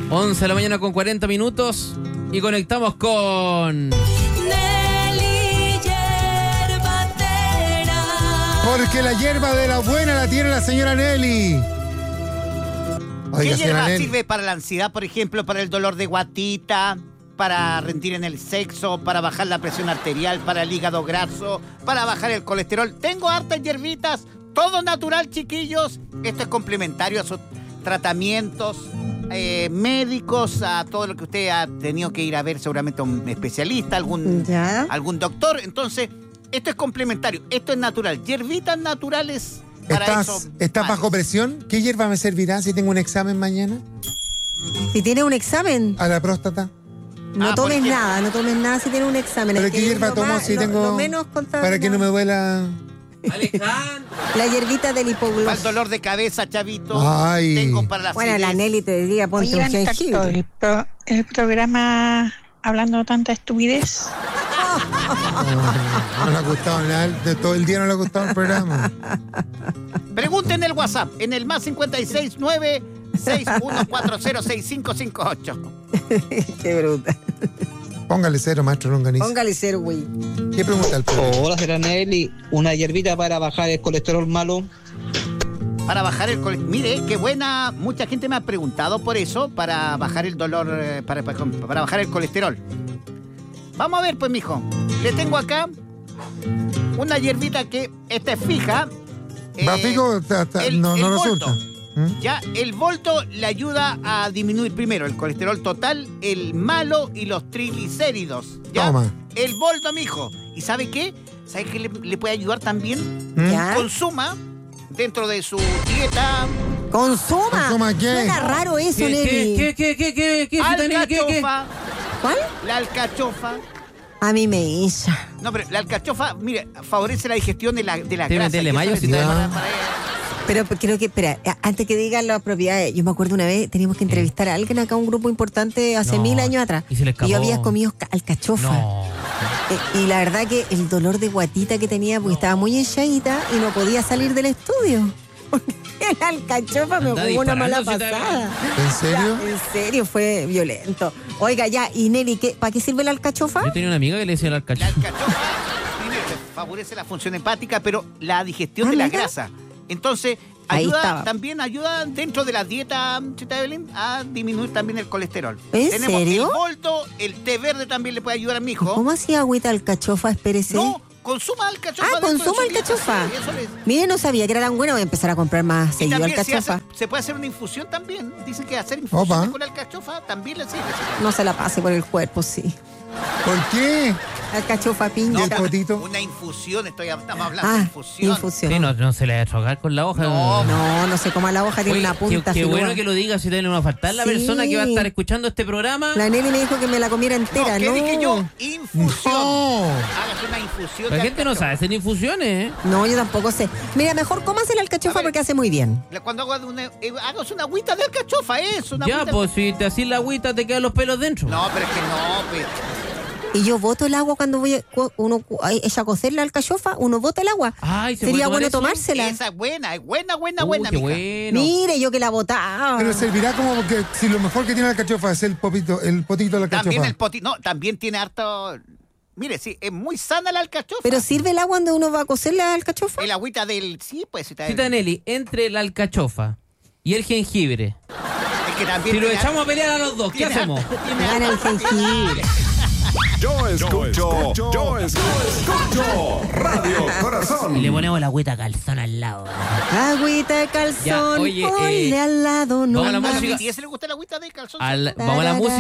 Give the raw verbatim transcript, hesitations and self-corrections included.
once de la mañana con cuarenta minutos y conectamos con... Nelly Yerbatera. Porque la hierba de la buena la tiene la señora Nelly. ¿Qué Oiga, hierba Nelly. sirve para la ansiedad, por ejemplo, para el dolor de guatita, para rendir en el sexo, para bajar la presión arterial, para el hígado graso, para bajar el colesterol? Tengo hartas hierbitas, todo natural, chiquillos. Esto es complementario a sus tratamientos eh, médicos, a todo lo que usted ha tenido que ir a ver seguramente a un especialista, algún, ¿Ya? algún doctor. Entonces, esto es complementario, esto es natural. Hierbitas naturales para ¿Estás, eso. ¿Estás bajo presión? ¿Qué hierba me servirá si tengo un examen mañana? Si tienes un examen, ¿A la próstata? no Ah, ¿por tomes qué? nada, no tomes nada si tienes un examen. ¿Pero Hay qué que ir hierba lo tomo más- si lo- tengo...? lo menos contaminado. Para que no me duela... Alejandro. La hierbita del Para el hipogloss. dolor de cabeza, chavito. Ay. Tengo para la Bueno, la acidez. Nelly te diría, ponte un Oigan, jengibre. el, pro- el programa hablando tanta estupidez. No le ha gustado nada, de todo el día no le ha gustado el programa. Pregunten en el WhatsApp, en el más cincuenta y seis nueve seis uno cuatro cero seis cinco cinco ocho. Qué bruta. Póngale cero, maestro Longaniza. Póngale cero, güey. ¿Qué pregunta el programa? Hola, señora Nelly. Una hierbita para bajar el colesterol malo. Para bajar el colesterol. Mire, qué buena. Mucha gente me ha preguntado por eso, para bajar el dolor, eh, para, para, para bajar el colesterol. Vamos a ver, pues, mijo. Le tengo acá una hierbita que, esta es fija. ¿Va eh, fijo? Ta- ta- el- No, el no volto. resulta. ¿Mm? Ya, el volto le ayuda a disminuir primero el colesterol total, el malo y los triglicéridos. ¿Ya? Toma. El volto, mijo. ¿Y sabe qué? ¿Sabe qué le, le puede ayudar también? ¿Mm? ¿Ya? Consuma dentro de su dieta Consuma. ¿Consuma qué? Suena raro eso, ¿Qué, Nelly. qué, qué, qué, qué, qué, qué, Nelly, qué, qué? alcachofa. ¿Cuál? La alcachofa. A mí me hizo. No, pero la alcachofa, mire, favorece la digestión de la, de la Te grasa. metele y eso mayo, si necesita te- para- para- Pero creo que, espera, a- antes que digan las propiedades, yo me acuerdo una vez, teníamos que entrevistar a alguien acá, un grupo importante, hace No, mil años atrás. y se le escapó. yo había comido ca- alcachofa. No. Eh, y la verdad que el dolor de guatita que tenía, porque estaba muy hinchadita y no podía salir del estudio. Porque la alcachofa me Anda jugó una mala disparándose, pasada. ¿En serio? Ya, en serio, fue violento. Oiga, ya, y Nelly, ¿qué, ¿para qué sirve la alcachofa? Yo tenía una amiga que le decía la La alcachofa. alcachofa, primero, favorece la función hepática, pero la digestión Ah, de la mira. grasa. Entonces, Ahí ayuda, estaba. también ayuda dentro de la dieta, Chita Evelyn, a disminuir también el colesterol. ¿En Tenemos serio? el volto, el té verde también le puede ayudar a mi hijo. ¿Cómo hacía agüita alcachofa? Espérese. No, consuma alcachofa. Ah, dentro de consuma su dieta, alcachofa. sí, eso le- Mire, no sabía que era tan buena, voy a empezar a comprar más Y seguido también se, alcachofa. hace- se puede hacer una infusión también. Dicen que hacer infusión Opa. con alcachofa también le sirve. No se la pase por el cuerpo, sí. ¿Por qué? Alcachofa ¿Y piña. el potito? Una infusión, estoy, estamos hablando de Ah, infusión. infusión. Sí, no, no se le va a trocar con la hoja. No, No, no sé cómo la hoja tiene Oye, una punta. Qué, qué filúa. bueno que lo diga, si te no va a faltar la Sí. persona que va a estar escuchando este programa. La Nelly me dijo que me la comiera No, entera, ¿qué ¿no? dije yo? Infusión. No. Hágase una infusión. La de gente no alcachofa. sabe hacer infusiones, ¿eh? No, yo tampoco sé. Mira, mejor cómase la alcachofa A ver. porque hace muy bien. La- Cuando hago de una, eh, hagas una agüita de alcachofa, eso. Una Ya, agüita- pues si te haces la agüita te quedan los pelos dentro. No, pero es que no, pues. Y yo boto el agua cuando voy a, cu- uno cu- ay, echa a cocer la alcachofa, uno bota el agua. Ay, ¿se Sería puede tomar bueno eso? tomársela. Esa es buena, es buena, buena, Uy, buena, qué mija. bueno. Mire, yo que la botaba. Pero servirá como que si lo mejor que tiene la alcachofa es el popito, el potito de la alcachofa. También el poti, no, también tiene harto. Mire, sí, es muy sana la alcachofa. Pero sirve el agua donde uno va a cocer la alcachofa. El agüita del. Sí, pues. Está Cita Nelly, entre la alcachofa y el jengibre, es que también si lo tiene echamos a pelear a los dos, ¿qué tiene hacemos? harta- tiene Gana el harta- jengibre. Yo escucho, yo escucho Radio Corazón. Y le ponemos la agüita calzón al lado. Agüita de calzón, Ya, oye, ponle eh, al lado, no vamos a la más. música. ¿Y a ese le gusta el agüita de calzón? Al- vamos a la música.